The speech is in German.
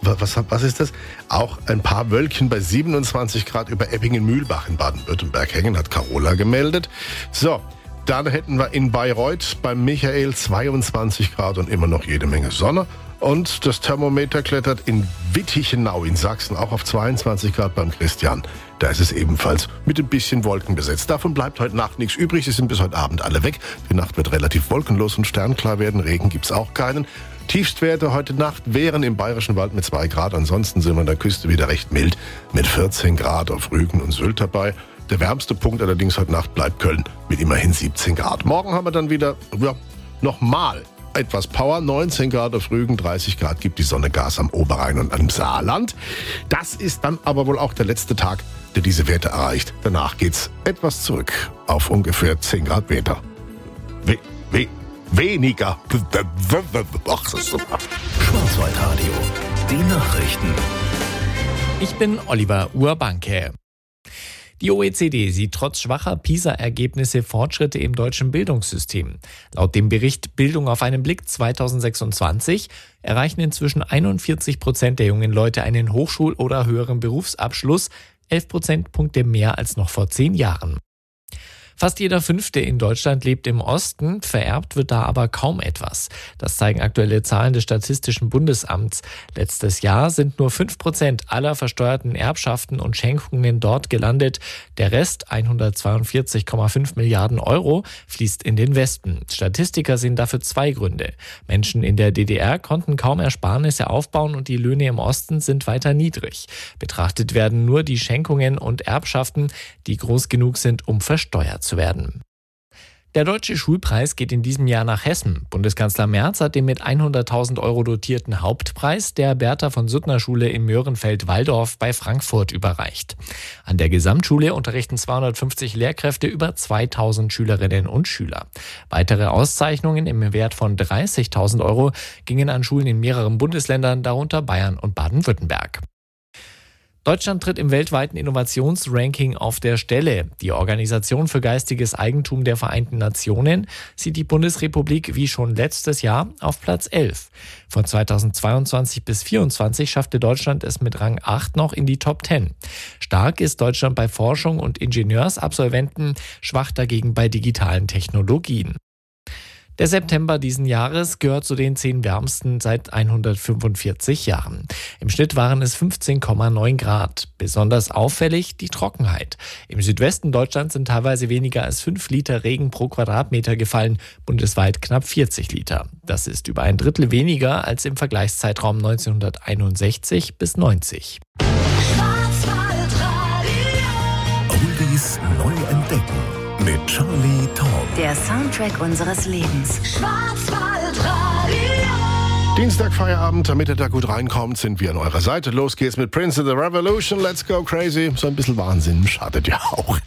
was ist das? Auch ein paar Wölkchen bei 27 Grad über Eppingen-Mühlbach in Baden-Württemberg hängen, hat Carola gemeldet. So, dann hätten wir in Bayreuth beim Michael 22 Grad und immer noch jede Menge Sonne. Und das Thermometer klettert in Wittichenau in Sachsen auch auf 22 Grad beim Christian. Da ist es ebenfalls mit ein bisschen Wolken besetzt. Davon bleibt heute Nacht nichts übrig. Sie sind bis heute Abend alle weg. Die Nacht wird relativ wolkenlos und sternklar werden. Regen gibt's auch keinen. Tiefstwerte heute Nacht wären im Bayerischen Wald mit 2 Grad. Ansonsten sind wir an der Küste wieder recht mild mit 14 Grad auf Rügen und Sylt dabei. Der wärmste Punkt allerdings heute Nacht bleibt Köln mit immerhin 17 Grad. Morgen haben wir dann wieder nochmal etwas Power, 19 Grad auf Rügen, 30 Grad gibt die Sonne Gas am Oberrhein und am Saarland. Das ist dann aber wohl auch der letzte Tag, der diese Werte erreicht. Danach geht's etwas zurück auf ungefähr 10 Grad Meter. Weniger. Ach, das ist super. Schwarzwaldradio, die Nachrichten. Ich bin Oliver Urbanke. Die OECD sieht trotz schwacher PISA-Ergebnisse Fortschritte im deutschen Bildungssystem. Laut dem Bericht Bildung auf einen Blick 2026 erreichen inzwischen 41% der jungen Leute einen Hochschul- oder höheren Berufsabschluss, 11 Prozentpunkte mehr als noch vor 10 Jahren. Fast jeder Fünfte in Deutschland lebt im Osten, vererbt wird da aber kaum etwas. Das zeigen aktuelle Zahlen des Statistischen Bundesamts. Letztes Jahr sind nur 5% aller versteuerten Erbschaften und Schenkungen dort gelandet. Der Rest, 142,5 Milliarden Euro, fließt in den Westen. Statistiker sehen dafür 2 Gründe. Menschen in der DDR konnten kaum Ersparnisse aufbauen und die Löhne im Osten sind weiter niedrig. Betrachtet werden nur die Schenkungen und Erbschaften, die groß genug sind, um versteuert zu werden. Der Deutsche Schulpreis geht in diesem Jahr nach Hessen. Bundeskanzler Merz hat den mit 100.000 Euro dotierten Hauptpreis der Bertha von Suttner Schule in Möhrenfeld-Walldorf bei Frankfurt überreicht. An der Gesamtschule unterrichten 250 Lehrkräfte über 2.000 Schülerinnen und Schüler. Weitere Auszeichnungen im Wert von 30.000 Euro gingen an Schulen in mehreren Bundesländern, darunter Bayern und Baden-Württemberg. Deutschland tritt im weltweiten Innovationsranking auf der Stelle. Die Organisation für geistiges Eigentum der Vereinten Nationen sieht die Bundesrepublik wie schon letztes Jahr auf Platz 11. Von 2022 bis 2024 schaffte Deutschland es mit Rang 8 noch in die Top 10. Stark ist Deutschland bei Forschung und Ingenieursabsolventen, schwach dagegen bei digitalen Technologien. Der September diesen Jahres gehört zu den 10 wärmsten seit 145 Jahren. Im Schnitt waren es 15,9 Grad. Besonders auffällig die Trockenheit. Im Südwesten Deutschlands sind teilweise weniger als 5 Liter Regen pro Quadratmeter gefallen, bundesweit knapp 40 Liter. Das ist über ein Drittel weniger als im Vergleichszeitraum 1961 bis 90. Oldies neu entdecken. Mit Charlie Taumm. Der Soundtrack unseres Lebens. Schwarzwaldradio. Dienstag Feierabend, damit ihr da gut reinkommt, sind wir an eurer Seite. Los geht's mit Prince of the Revolution. Let's go crazy. So ein bisschen Wahnsinn schadet ja auch.